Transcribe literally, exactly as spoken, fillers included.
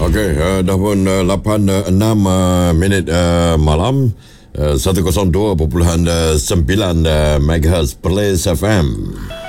Okey, uh, dah pun uh, lapan enam uh, minit uh, malam, uh, seratus dua perpuluhan sembilan uh, megahertz Perlis F M.